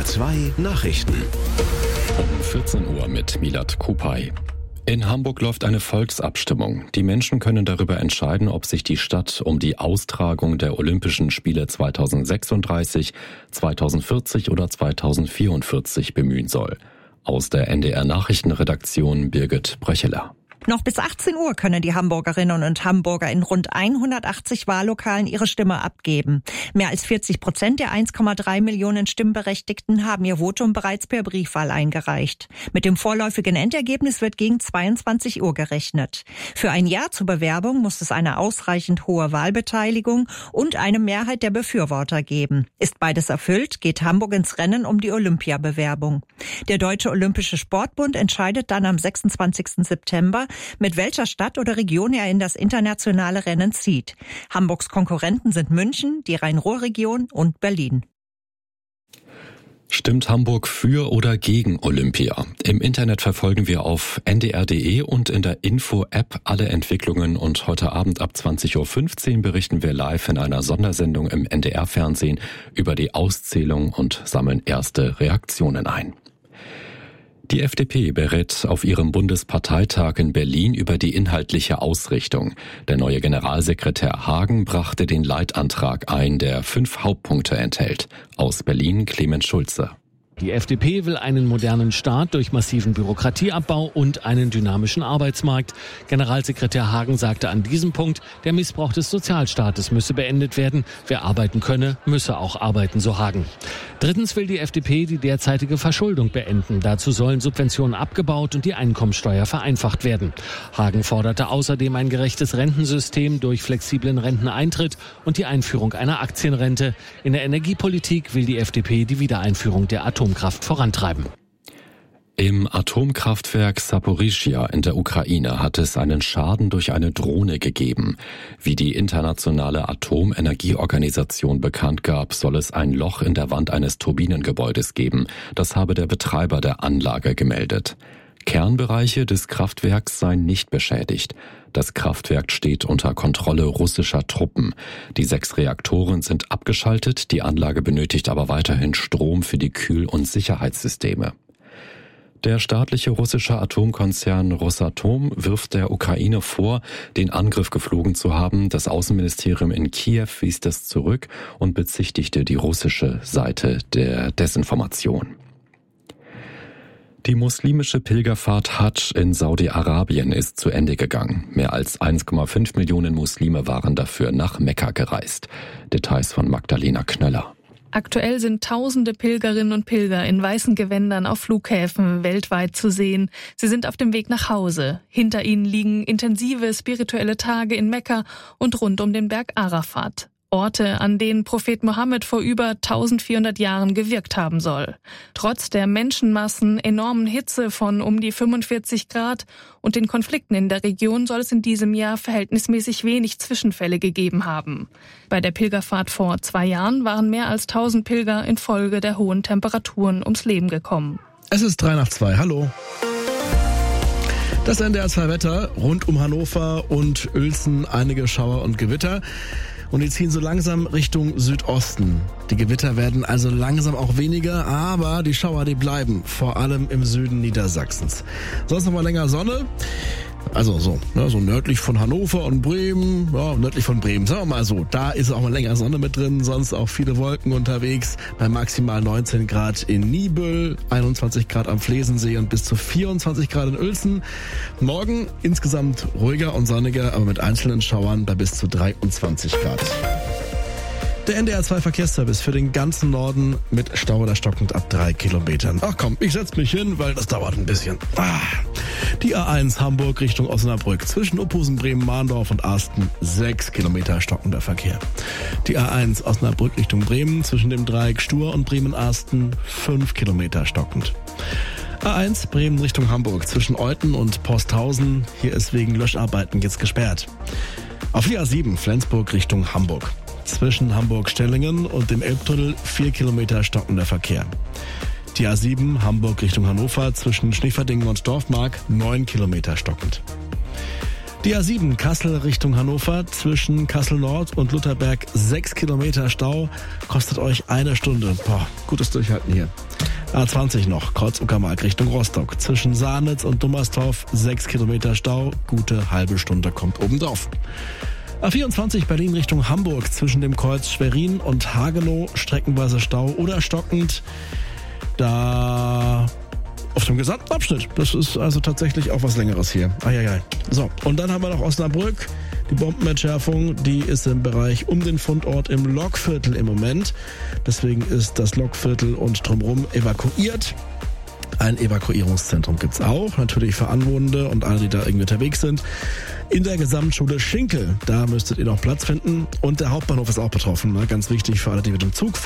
2 Nachrichten. Um 14 Uhr mit Milad Kupay. In Hamburg läuft eine Volksabstimmung. Die Menschen können darüber entscheiden, ob sich die Stadt um die Austragung der Olympischen Spiele 2036, 2040 oder 2044 bemühen soll. Aus der NDR-Nachrichtenredaktion Birgit Bröcheler. Noch bis 18 Uhr können die Hamburgerinnen und Hamburger in rund 180 Wahllokalen ihre Stimme abgeben. Mehr als 40% der 1,3 Millionen Stimmberechtigten haben ihr Votum bereits per Briefwahl eingereicht. Mit dem vorläufigen Endergebnis wird gegen 22 Uhr gerechnet. Für ein Ja zur Bewerbung muss es eine ausreichend hohe Wahlbeteiligung und eine Mehrheit der Befürworter geben. Ist beides erfüllt, geht Hamburg ins Rennen um die Olympiabewerbung. Der Deutsche Olympische Sportbund entscheidet dann am 26. September, mit welcher Stadt oder Region er in das internationale Rennen zieht. Hamburgs Konkurrenten sind München, die Rhein-Ruhr-Region und Berlin. Stimmt Hamburg für oder gegen Olympia? Im Internet verfolgen wir auf ndr.de und in der Info-App alle Entwicklungen und heute Abend ab 20.15 Uhr berichten wir live in einer Sondersendung im NDR-Fernsehen über die Auszählung und sammeln erste Reaktionen ein. Die FDP berät auf ihrem Bundesparteitag in Berlin über die inhaltliche Ausrichtung. Der neue Generalsekretär Hagen brachte den Leitantrag ein, der 5 Hauptpunkte enthält. Aus Berlin Clemens Schulze. Die FDP will einen modernen Staat durch massiven Bürokratieabbau und einen dynamischen Arbeitsmarkt. Generalsekretär Hagen sagte an diesem Punkt, der Missbrauch des Sozialstaates müsse beendet werden. Wer arbeiten könne, müsse auch arbeiten, so Hagen. Drittens will die FDP die derzeitige Verschuldung beenden. Dazu sollen Subventionen abgebaut und die Einkommensteuer vereinfacht werden. Hagen forderte außerdem ein gerechtes Rentensystem durch flexiblen Renteneintritt und die Einführung einer Aktienrente. In der Energiepolitik will die FDP die Wiedereinführung der Atomkraft vorantreiben. Im Atomkraftwerk Saporischschja in der Ukraine hat es einen Schaden durch eine Drohne gegeben. Wie die internationale Atomenergieorganisation bekannt gab, soll es ein Loch in der Wand eines Turbinengebäudes geben. Das habe der Betreiber der Anlage gemeldet. Kernbereiche des Kraftwerks seien nicht beschädigt. Das Kraftwerk steht unter Kontrolle russischer Truppen. Die 6 Reaktoren sind abgeschaltet, die Anlage benötigt aber weiterhin Strom für die Kühl- und Sicherheitssysteme. Der staatliche russische Atomkonzern Rosatom wirft der Ukraine vor, den Angriff geflogen zu haben. Das Außenministerium in Kiew wies das zurück und bezichtigte die russische Seite der Desinformation. Die muslimische Pilgerfahrt Hadsch in Saudi-Arabien ist zu Ende gegangen. Mehr als 1,5 Millionen Muslime waren dafür nach Mekka gereist. Details von Magdalena Knöller. Aktuell sind tausende Pilgerinnen und Pilger in weißen Gewändern auf Flughäfen weltweit zu sehen. Sie sind auf dem Weg nach Hause. Hinter ihnen liegen intensive spirituelle Tage in Mekka und rund um den Berg Arafat. Orte, an denen Prophet Mohammed vor über 1400 Jahren gewirkt haben soll. Trotz der Menschenmassen, enormen Hitze von um die 45 Grad und den Konflikten in der Region soll es in diesem Jahr verhältnismäßig wenig Zwischenfälle gegeben haben. Bei der Pilgerfahrt vor 2 Jahren waren mehr als 1000 Pilger infolge der hohen Temperaturen ums Leben gekommen. Es ist 3 nach 2. Hallo. Das NDR 2 Wetter rund um Hannover und Uelzen, einige Schauer und Gewitter. Und die ziehen so langsam Richtung Südosten. Die Gewitter werden also langsam auch weniger, aber die Schauer, die bleiben, vor allem im Süden Niedersachsens. Sonst noch mal länger Sonne. Also so nördlich von Hannover und Bremen, nördlich von Bremen, sagen wir mal so, da ist auch mal länger Sonne mit drin, sonst auch viele Wolken unterwegs, bei maximal 19 Grad in Niebüll, 21 Grad am Flesensee und bis zu 24 Grad in Uelzen. Morgen insgesamt ruhiger und sonniger, aber mit einzelnen Schauern bei bis zu 23 Grad. Der NDR 2 Verkehrsservice für den ganzen Norden mit Stau oder stockend ab 3 Kilometern. Ach komm, ich setz mich hin, weil das dauert ein bisschen. Die A1 Hamburg Richtung Osnabrück zwischen Uphusen, Bremen, Mahndorf und Arsten 6 Kilometer stockender Verkehr. Die A1 Osnabrück Richtung Bremen zwischen dem Dreieck Stur und Bremen-Arsten 5 Kilometer stockend. A1 Bremen Richtung Hamburg zwischen Euthen und Posthausen. Hier ist wegen Löscharbeiten jetzt gesperrt. Auf die A7 Flensburg Richtung Hamburg. Zwischen Hamburg-Stellingen und dem Elbtunnel 4 Kilometer stockender Verkehr. Die A7 Hamburg Richtung Hannover zwischen Schneeverdingen und Dorfmark 9 Kilometer stockend. Die A7 Kassel Richtung Hannover zwischen Kassel Nord und Lutherberg 6 Kilometer Stau, kostet euch 1 Stunde. Gutes Durchhalten hier. A20 noch, Kreuz Uckermark Richtung Rostock. Zwischen Sahnitz und Dummersdorf 6 Kilometer Stau, gute halbe Stunde kommt obendrauf. A24 Berlin Richtung Hamburg, zwischen dem Kreuz Schwerin und Hagenow streckenweise Stau oder stockend. Da auf dem gesamten Abschnitt. Das ist also tatsächlich auch was Längeres hier. Eieiei. So, und dann haben wir noch Osnabrück. Die Bombenentschärfung, die ist im Bereich um den Fundort im Lokviertel im Moment. Deswegen ist das Lokviertel und drumherum evakuiert. Ein Evakuierungszentrum gibt's auch, natürlich für Anwohnende und alle, die da irgendwie unterwegs sind. In der Gesamtschule Schinkel, da müsstet ihr noch Platz finden. Und der Hauptbahnhof ist auch betroffen, ne? Ganz wichtig für alle, die mit dem Zug fahren.